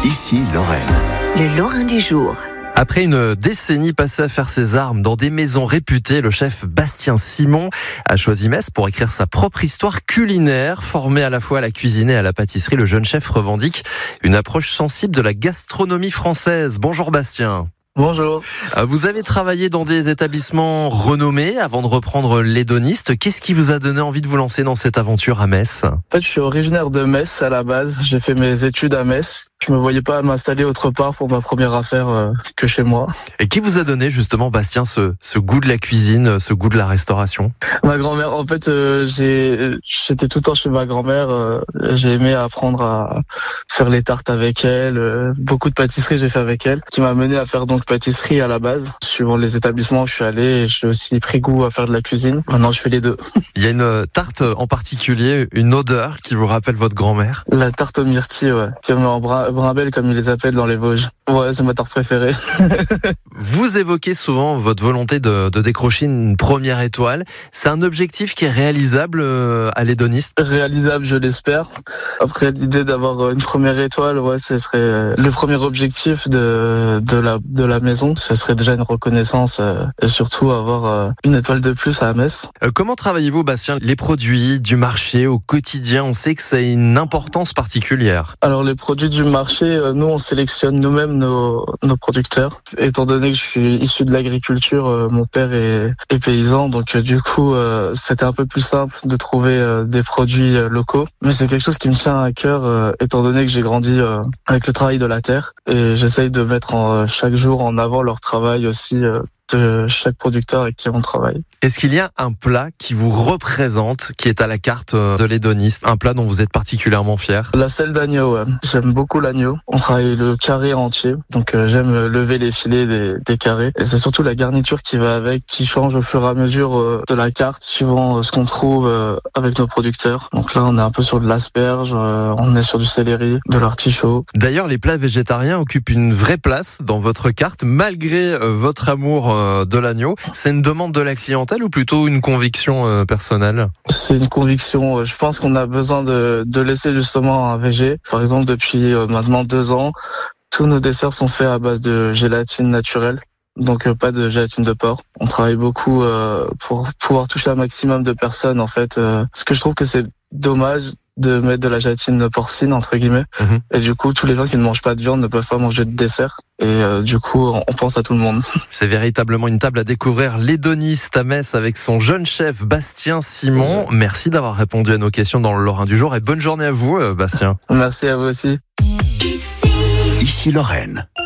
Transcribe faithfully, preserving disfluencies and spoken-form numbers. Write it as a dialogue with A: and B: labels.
A: Ici Lorraine.
B: Le Lorrain du jour.
C: Après une décennie passée à faire ses armes dans des maisons réputées, le chef Bastien Simon a choisi Metz pour écrire sa propre histoire culinaire. Formé à la fois à la cuisine et à la pâtisserie, le jeune chef revendique une approche sensible de la gastronomie française. Bonjour Bastien.
D: Bonjour.
C: Vous avez travaillé dans des établissements renommés avant de reprendre l'hédoniste. Qu'est-ce qui vous a donné envie de vous lancer dans cette aventure à Metz ?
D: En fait, je suis originaire de Metz à la base. J'ai fait mes études à Metz. Je me voyais pas m'installer autre part pour ma première affaire euh, que chez moi.
C: Et qui vous a donné justement, Bastien, ce, ce goût de la cuisine, ce goût de la restauration ?
D: Ma grand-mère, en fait, euh, j'ai, j'étais tout le temps chez ma grand-mère. Euh, j'ai aimé apprendre à faire les tartes avec elle. Euh, beaucoup de pâtisseries j'ai fait avec elle, qui m'a mené à faire donc pâtisserie à la base. Suivant les établissements où je suis allé, et j'ai aussi pris goût à faire de la cuisine. Maintenant, je fais les deux.
C: Il y a une tarte en particulier, une odeur qui vous rappelle votre grand-mère ?
D: La tarte aux myrtilles, ouais. Comme en brin- brimbelle, comme ils les appellent dans les Vosges. Ouais, c'est ma tarte préférée.
C: Vous évoquez souvent votre volonté de, de décrocher une première étoile. C'est un objectif qui est réalisable euh, à l'hédoniste ?
D: Réalisable, je l'espère. Après, l'idée d'avoir une première étoile, ouais, ce serait le premier objectif de, de la, de la maison. Ce serait déjà une reconnaissance euh, et surtout avoir euh, une étoile de plus à Metz.
C: Euh, comment travaillez-vous, Bastien, les produits du marché au quotidien ? On sait que ça a une importance particulière.
D: Alors, les produits du marché, euh, nous, on sélectionne nous-mêmes nos, nos producteurs. Étant donné que je suis issu de l'agriculture, euh, mon père est, est paysan, donc euh, du coup, euh, c'était un peu plus simple de trouver euh, des produits euh, locaux. Mais c'est quelque chose qui me tient à cœur, euh, étant donné que j'ai grandi euh, avec le travail de la terre. Et j'essaye de mettre en, euh, chaque jour en avant leur travail aussi euh, de chaque producteur avec qui on travaille.
C: Est-ce qu'il y a un plat qui vous représente, qui est à la carte de l'hédoniste, un plat dont vous êtes particulièrement fier ?
D: La selle d'agneau, ouais. J'aime beaucoup l'agneau. On travaille le carré entier, donc euh, j'aime lever les filets des, des carrés. Et c'est surtout la garniture qui va avec, qui change au fur et à mesure euh, de la carte, suivant euh, ce qu'on trouve euh, avec nos producteurs. Donc là, on est un peu sur de l'asperge, euh, on est sur du céleri, de l'artichaut.
C: D'ailleurs, les plats végétariens occupent une vraie place dans votre carte, malgré euh, votre amour euh, de l'agneau. C'est une demande de la clientèle ou plutôt une conviction euh, personnelle ?
D: C'est une conviction. Je pense qu'on a besoin de, de laisser justement un végé. Par exemple, depuis euh, maintenant deux ans, tous nos desserts sont faits à base de gélatine naturelle. Donc euh, pas de gélatine de porc. On travaille beaucoup euh, pour pouvoir toucher un maximum de personnes en fait. Euh, parce que je trouve que c'est dommage de mettre de la gélatine porcine entre guillemets. Mmh. Et du coup, tous les gens qui ne mangent pas de viande ne peuvent pas manger de dessert. Et euh, du coup, on pense à tout le monde.
C: C'est véritablement une table à découvrir. L'hédoniste à Metz avec son jeune chef Bastien Simon. Mmh. Merci d'avoir répondu à nos questions dans le Lorrain du jour et bonne journée à vous, Bastien.
D: Merci à vous aussi.
A: Ici Lorraine.